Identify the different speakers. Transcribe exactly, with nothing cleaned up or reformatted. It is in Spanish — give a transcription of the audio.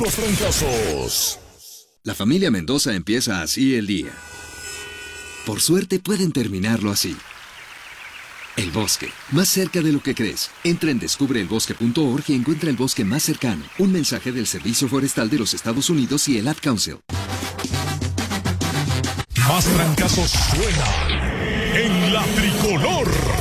Speaker 1: puros trancazos.
Speaker 2: La familia Mendoza empieza así el día. Por suerte pueden terminarlo así. El bosque, más cerca de lo que crees. Entra en descubre el bosque punto org y encuentra el bosque más cercano. Un mensaje del Servicio Forestal de los Estados Unidos y el Ad Council.
Speaker 1: Más trancazos suenan en la tricolor.